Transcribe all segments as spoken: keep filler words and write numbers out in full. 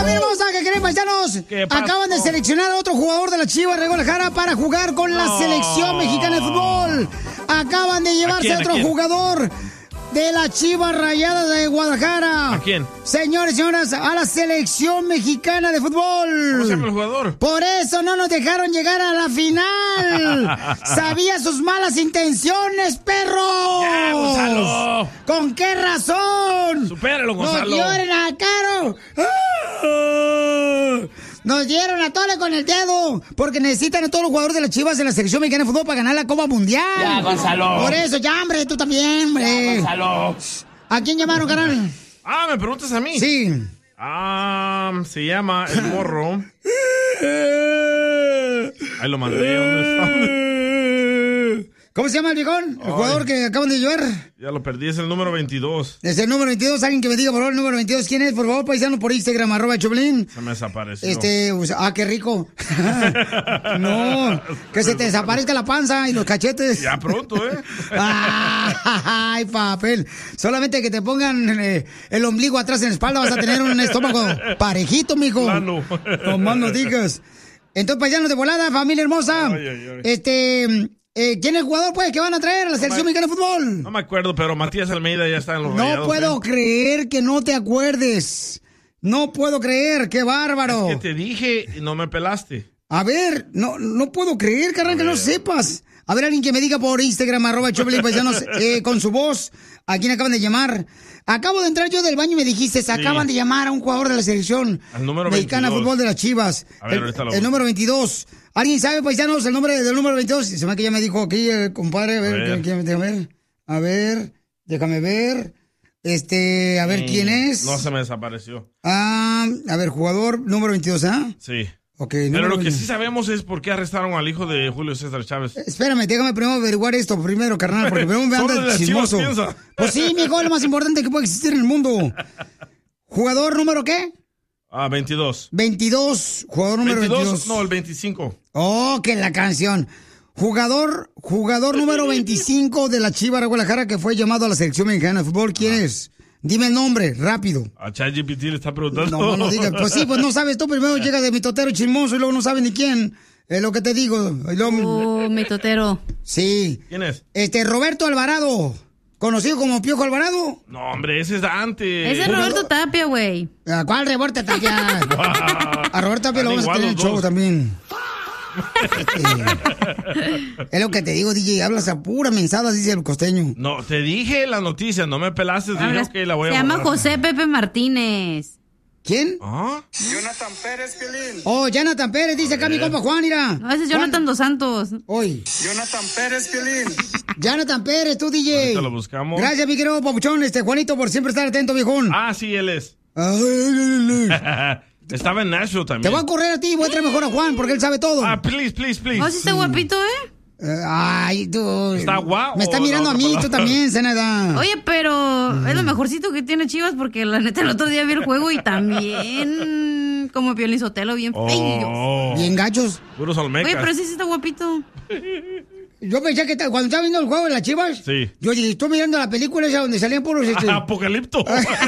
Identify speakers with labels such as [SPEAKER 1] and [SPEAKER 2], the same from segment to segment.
[SPEAKER 1] Familia hermosa, ¿qué creen, paisanos? Acaban de seleccionar a otro jugador de la Chivas de Guadalajara para jugar con la
[SPEAKER 2] No.
[SPEAKER 1] selección mexicana de fútbol. Acaban de llevarse
[SPEAKER 2] ¿A
[SPEAKER 1] a,
[SPEAKER 2] quién,
[SPEAKER 1] otro
[SPEAKER 2] a quién?
[SPEAKER 1] jugador de la Chivas Rayadas de Guadalajara.
[SPEAKER 2] ¿A quién?
[SPEAKER 1] Señores y señoras, a la selección mexicana de fútbol.
[SPEAKER 2] ¿Cómo se llama el jugador?
[SPEAKER 1] Por eso no nos dejaron llegar a la final. Sabía sus malas intenciones, perro.
[SPEAKER 2] Ya, Gonzalo.
[SPEAKER 1] ¿Con qué razón?
[SPEAKER 2] Supéralo, Gonzalo.
[SPEAKER 1] Nos lloren a Caro. ¡Ah! Nos dieron a tole con el dedo. Porque necesitan a todos los jugadores de las Chivas de la selección mexicana de fútbol para ganar la Copa Mundial.
[SPEAKER 2] Ya, Gonzalo.
[SPEAKER 1] Por eso, ya, hombre, tú también, hombre.
[SPEAKER 2] Ya, Gonzalo.
[SPEAKER 1] ¿A quién llamaron, carnal?
[SPEAKER 2] Ah, ¿me preguntas a mí?
[SPEAKER 1] Sí.
[SPEAKER 2] Ah, se llama El Morro. Ahí lo mandé. ¿Dónde
[SPEAKER 1] ¿Cómo se llama el viejón? El
[SPEAKER 2] Ay.
[SPEAKER 1] jugador que acaban de llevar.
[SPEAKER 2] está? Ya lo perdí, es el número veintidós.
[SPEAKER 1] Es el número veintidós. Alguien que me diga, por favor, el número veintidós. ¿Quién es? Por favor, paisano, por Instagram, arroba Choplin.
[SPEAKER 2] Se me desapareció.
[SPEAKER 1] Este, pues, ah, qué rico. No, que se te desaparezca la panza y los cachetes.
[SPEAKER 2] Ya pronto, ¿eh?
[SPEAKER 1] Ay, papel. Solamente que te pongan eh, el ombligo atrás en la espalda vas a tener un estómago parejito, mijo.
[SPEAKER 2] Plano.
[SPEAKER 1] No más no digas. Entonces, paisanos de volada, familia hermosa.
[SPEAKER 2] Ay, ay, ay.
[SPEAKER 1] Este, eh, ¿quién es el jugador, pues, que van a traer a la selección mexicana de fútbol?
[SPEAKER 2] No me acuerdo, pero Matías Almeida ya está en los
[SPEAKER 1] No
[SPEAKER 2] Rayados,
[SPEAKER 1] puedo
[SPEAKER 2] ¿eh?
[SPEAKER 1] creer que no te acuerdes. No puedo creer, qué bárbaro.
[SPEAKER 2] Es que te dije y no me pelaste.
[SPEAKER 1] A ver, no, no puedo creer, carnal, que no sepas. A ver, alguien que me diga por Instagram, arroba Choplin Paisanos, eh, con su voz, a quién acaban de llamar. Acabo de entrar yo del baño y me dijiste, se acaban de llamar a un jugador de la selección
[SPEAKER 2] Al número
[SPEAKER 1] mexicana de
[SPEAKER 2] veintidós.
[SPEAKER 1] fútbol de las Chivas.
[SPEAKER 2] A ver,
[SPEAKER 1] el,
[SPEAKER 2] ahorita lo
[SPEAKER 1] el
[SPEAKER 2] busco.
[SPEAKER 1] número veintidós. ¿Alguien sabe, paisanos, el nombre del número veintidós? Se me que ya me dijo aquí el compadre. A ver,
[SPEAKER 2] A ver.
[SPEAKER 1] ¿quién- déjame ver. A ver, déjame ver. Este, a ver,
[SPEAKER 2] Mm,
[SPEAKER 1] ¿quién es?
[SPEAKER 2] No se me desapareció.
[SPEAKER 1] Ah, a ver, jugador número veintidós, ¿ah?
[SPEAKER 2] Sí.
[SPEAKER 1] Ok,
[SPEAKER 2] Pero
[SPEAKER 1] número
[SPEAKER 2] lo que
[SPEAKER 1] veintidós.
[SPEAKER 2] sí sabemos es por qué arrestaron al hijo de Julio César Chávez.
[SPEAKER 1] Espérame, déjame primero averiguar esto primero, carnal, porque primero me
[SPEAKER 2] Solo
[SPEAKER 1] anda
[SPEAKER 2] de las
[SPEAKER 1] chismoso.
[SPEAKER 2] Chivas piensa.
[SPEAKER 1] Pues sí, mijo, es lo más importante que puede existir en el mundo. ¿Jugador número qué?
[SPEAKER 2] Ah, veintidós.
[SPEAKER 1] veintidós, jugador número
[SPEAKER 2] veintidós,
[SPEAKER 1] veintidós.
[SPEAKER 2] no, el veinticinco.
[SPEAKER 1] Oh, que la canción. Jugador, jugador número veinticinco de la Chivas de Guadalajara que fue llamado a la selección mexicana de fútbol. ¿Quién es? Dime el nombre, rápido.
[SPEAKER 2] A ChatGPT le está preguntando.
[SPEAKER 1] No, no digas. Pues sí, pues no sabes tú. Primero llega de mi totero chismoso y luego no sabes ni quién. Es lo que te digo. Y luego-
[SPEAKER 3] Oh, mi totero.
[SPEAKER 1] Sí.
[SPEAKER 2] ¿Quién es?
[SPEAKER 1] Este, Roberto Alvarado. Conocido como Piojo Alvarado.
[SPEAKER 2] No, hombre, ese es de antes.
[SPEAKER 3] Ese es Roberto Tapia, güey.
[SPEAKER 1] ¿A cuál Roberto Tapia? A Roberto Tapia lo
[SPEAKER 2] Están
[SPEAKER 1] vamos a tener en el
[SPEAKER 2] igual los
[SPEAKER 1] show
[SPEAKER 2] dos.
[SPEAKER 1] también. Este, es lo que te digo, D J. Hablas a pura mensada, dice el costeño.
[SPEAKER 2] No, te dije la noticia, no me pelaste. Dije,
[SPEAKER 3] Habla-
[SPEAKER 2] ok, la voy a
[SPEAKER 3] Se llama
[SPEAKER 2] borrar.
[SPEAKER 3] José Pepe Martínez.
[SPEAKER 1] ¿Quién?
[SPEAKER 2] ¿Ah?
[SPEAKER 4] Jonathan Pérez, Piolín.
[SPEAKER 1] Oh, Jonathan Pérez, dice acá mi compa Juan, mira.
[SPEAKER 3] No, ese es Jonathan Dos Santos.
[SPEAKER 1] Hoy.
[SPEAKER 4] Jonathan Pérez, Piolín.
[SPEAKER 1] Jonathan Pérez, tú, D J.
[SPEAKER 2] Ahorita lo buscamos.
[SPEAKER 1] Gracias, mi querido papuchón, este Juanito, por siempre estar atento, viejón.
[SPEAKER 2] Ah, sí, él es.
[SPEAKER 1] Ay, ay, ay, ay.
[SPEAKER 2] Estaba en Nashville
[SPEAKER 1] Te
[SPEAKER 2] también.
[SPEAKER 1] voy a correr a ti, voy a traer mejor a Juan, porque él sabe todo.
[SPEAKER 2] Ah, please, please, please.
[SPEAKER 3] No, sí está guapito, ¿eh?
[SPEAKER 1] Eh, Ay, tú.
[SPEAKER 2] ¿Está guau
[SPEAKER 1] Me está
[SPEAKER 2] o
[SPEAKER 1] mirando
[SPEAKER 2] la
[SPEAKER 1] a
[SPEAKER 2] otra
[SPEAKER 1] mí, tú
[SPEAKER 2] palabra?
[SPEAKER 1] también, Senada.
[SPEAKER 3] Oye, pero es lo mejorcito que tiene Chivas porque la neta el otro día vi el juego y también como Piolín Sotelo, bien feo.
[SPEAKER 2] Oh,
[SPEAKER 1] Bien gachos.
[SPEAKER 2] puros olmecas.
[SPEAKER 3] Oye, pero sí, sí está guapito.
[SPEAKER 1] Yo pensé que ta- cuando estaba viendo el juego de las Chivas,
[SPEAKER 2] Sí.
[SPEAKER 1] yo dije, estoy mirando la película esa donde salían puros este.
[SPEAKER 2] Apocalipto.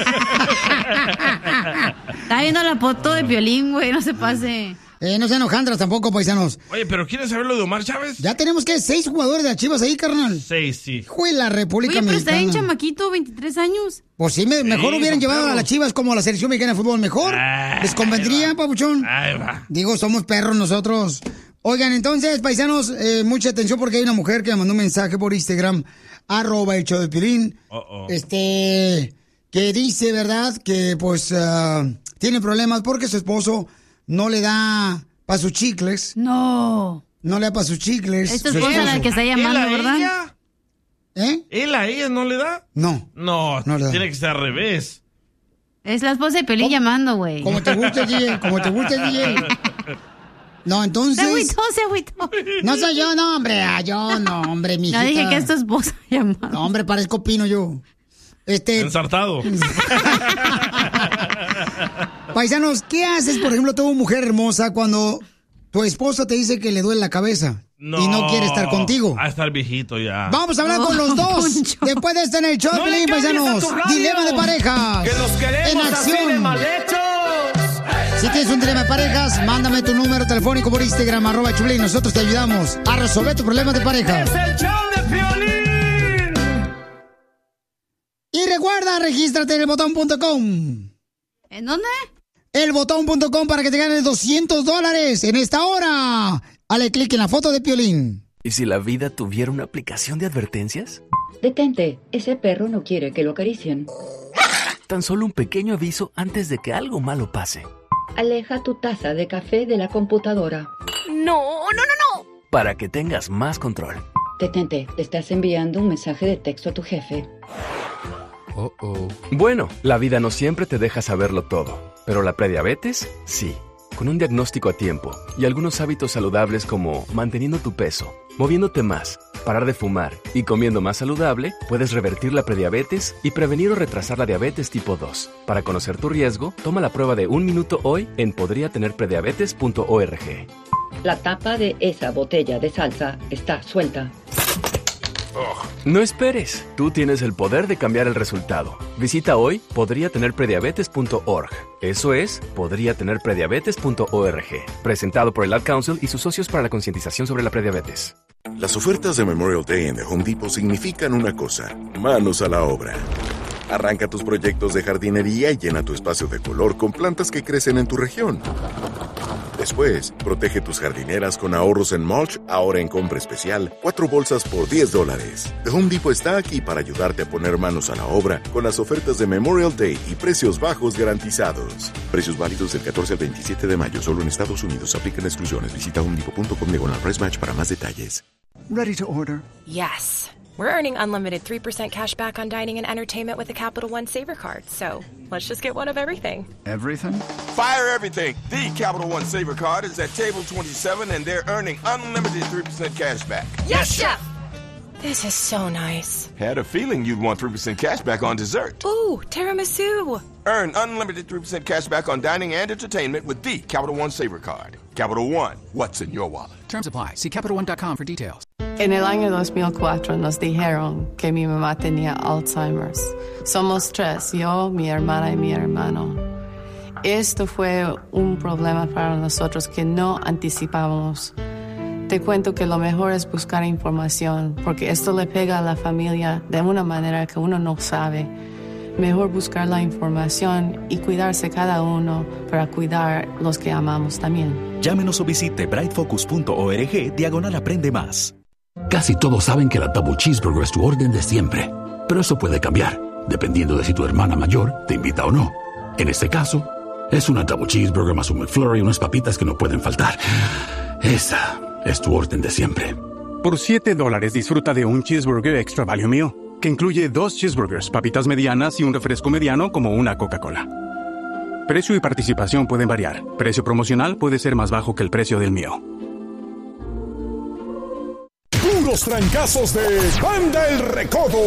[SPEAKER 3] Está viendo la foto de Piolín, güey, no se pase.
[SPEAKER 1] Eh, no sean hojandras tampoco, paisanos.
[SPEAKER 2] Oye, pero ¿quieres saber lo de Omar Chávez?
[SPEAKER 1] Ya tenemos que seis jugadores de las Chivas ahí, carnal.
[SPEAKER 2] Seis, sí.
[SPEAKER 1] Hijo de la República
[SPEAKER 3] Oye, pero está
[SPEAKER 1] Mexicana.
[SPEAKER 3] bien chamaquito, veintitrés años.
[SPEAKER 1] Pues sí, me- mejor
[SPEAKER 2] Sí,
[SPEAKER 1] hubieran
[SPEAKER 2] son
[SPEAKER 1] llevado a
[SPEAKER 2] perros.
[SPEAKER 1] las Chivas como a la selección mexicana de fútbol. Mejor.
[SPEAKER 2] Ah,
[SPEAKER 1] Les convendría,
[SPEAKER 2] ahí va.
[SPEAKER 1] papuchón.
[SPEAKER 2] Ahí va.
[SPEAKER 1] Digo, somos perros nosotros. Oigan, entonces, paisanos, eh, mucha atención porque hay una mujer que me mandó un mensaje por Instagram, arroba el show de Piolín.
[SPEAKER 2] Oh, oh.
[SPEAKER 1] Este, que dice, ¿verdad? Que pues ah, tiene problemas porque su esposo no le da para sus chicles.
[SPEAKER 3] No.
[SPEAKER 1] No le da para sus chicles.
[SPEAKER 3] Esta
[SPEAKER 1] su
[SPEAKER 3] esposa la que está
[SPEAKER 2] ¿Él
[SPEAKER 3] llamando,
[SPEAKER 2] a
[SPEAKER 3] ¿verdad?
[SPEAKER 2] ella?
[SPEAKER 1] ¿Eh?
[SPEAKER 2] ¿Él a ella no le da?
[SPEAKER 1] No.
[SPEAKER 2] No,
[SPEAKER 1] No le da.
[SPEAKER 2] tiene que ser al revés.
[SPEAKER 3] Es la esposa de Piolín llamando, güey.
[SPEAKER 1] Como te guste, D J. Como te guste, D J. No,
[SPEAKER 3] Se
[SPEAKER 1] entonces...
[SPEAKER 3] agüitó, se agüitó.
[SPEAKER 1] No soy yo, no, hombre. Ah, yo, no, hombre, mi
[SPEAKER 3] No dije que es tu esposa llamando.
[SPEAKER 1] No, hombre, parezco pino yo. Este...
[SPEAKER 2] Ensartado.
[SPEAKER 1] Paisanos, ¿qué haces, por ejemplo, tú, mujer hermosa, cuando tu esposo te dice que le duele la cabeza y no quiere estar contigo?
[SPEAKER 2] A estar viejito ya.
[SPEAKER 1] Vamos a hablar con los dos.
[SPEAKER 3] Poncho.
[SPEAKER 1] Después de estar en el show,
[SPEAKER 4] No le
[SPEAKER 1] Piolín,
[SPEAKER 4] cambies
[SPEAKER 1] paisanos.
[SPEAKER 4] a tu radio.
[SPEAKER 1] Dilema de parejas.
[SPEAKER 4] Que los queremos
[SPEAKER 1] En
[SPEAKER 4] así de
[SPEAKER 1] acción.
[SPEAKER 4] mal hechos.
[SPEAKER 1] Si tienes un dilema de parejas, mándame tu número telefónico por Instagram, arroba Choplin. Nosotros te ayudamos a resolver tu problema de pareja.
[SPEAKER 5] ¡Es el show de Piolín!
[SPEAKER 1] Y recuerda, regístrate en el botón punto com.
[SPEAKER 3] ¿En dónde?
[SPEAKER 1] el botón punto com para que te ganes doscientos dólares en esta hora. Dale clic en la foto de Piolín.
[SPEAKER 6] ¿Y si la vida tuviera una aplicación de advertencias?
[SPEAKER 7] Detente, ese perro no quiere que lo acaricien.
[SPEAKER 6] Tan solo un pequeño aviso antes de que algo malo pase.
[SPEAKER 7] Aleja tu taza de café de la computadora.
[SPEAKER 8] No, no, no, no.
[SPEAKER 6] Para que tengas más control.
[SPEAKER 7] Detente, le estás enviando un mensaje de texto a tu jefe.
[SPEAKER 6] Oh, oh. Bueno, la vida no siempre te deja saberlo todo, pero la prediabetes, sí. Con un diagnóstico a tiempo y algunos hábitos saludables como manteniendo tu peso, moviéndote más, parar de fumar y comiendo más saludable, puedes revertir la prediabetes y prevenir o retrasar la diabetes tipo dos. Para conocer tu riesgo, toma la prueba de un minuto hoy en podría tener prediabetes punto org.
[SPEAKER 7] La tapa de esa botella de salsa está suelta.
[SPEAKER 6] No esperes, tú tienes el poder de cambiar el resultado. Visita hoy podría tener prediabetes punto org. Eso es, podría tener prediabetes punto org. Presentado por el Ad Council y sus socios para la concientización sobre la prediabetes.
[SPEAKER 9] Las ofertas de Memorial Day en The Home Depot significan una cosa: manos a la obra. Arranca tus proyectos de jardinería y llena tu espacio de color con plantas que crecen en tu región. Después, protege tus jardineras con ahorros en mulch, ahora en compra especial, cuatro bolsas por diez dólares. The Home Depot está aquí para ayudarte a poner manos a la obra con las ofertas de Memorial Day y precios bajos garantizados. Precios válidos del catorce al veintisiete de mayo, solo en Estados Unidos. Aplican exclusiones. Visita home depot punto com diagonal price match para más detalles.
[SPEAKER 10] Ready to order?
[SPEAKER 8] Yes. We're earning unlimited three percent cash back on dining and entertainment with the Capital One Saver Card. So let's just get one of everything.
[SPEAKER 10] Everything?
[SPEAKER 11] Fire everything. The Capital One Saver Card is at table twenty-seven, and they're earning unlimited three percent cash back.
[SPEAKER 8] Yes, Chef! This is so nice.
[SPEAKER 11] Had a feeling you'd want three percent cash back on dessert.
[SPEAKER 8] Ooh, tiramisu.
[SPEAKER 11] Earn unlimited three percent cash back on dining and entertainment with the Capital One Saver Card. Capital One, what's in your wallet?
[SPEAKER 10] Terms apply. See Capital One dot com for details.
[SPEAKER 12] En el año dos mil cuatro nos dijeron que mi mamá tenía Alzheimer's. Somos tres, yo, mi hermana y mi hermano. Esto fue un problema para nosotros que no anticipábamos. Te cuento que lo mejor es buscar información, porque esto le pega a la familia de una manera que uno no sabe. Mejor buscar la información y cuidarse cada uno para cuidar los que amamos también.
[SPEAKER 13] Llámenos o visite bright focus punto org diagonal aprende más.
[SPEAKER 14] Casi todos saben que la Double Cheeseburger es tu orden de siempre, pero eso puede cambiar, dependiendo de si tu hermana mayor te invita o no. En este caso, es una Double Cheeseburger más un McFlurry y unas papitas que no pueden faltar. Esa es tu orden de siempre.
[SPEAKER 15] Por siete dólares disfruta de un Cheeseburger Extra Value Meal, que incluye dos cheeseburgers, papitas medianas y un refresco mediano como una Coca-Cola. Precio y participación pueden variar. Precio promocional puede ser más bajo que el precio del meal.
[SPEAKER 16] Puros trancazos de Banda El Recodo.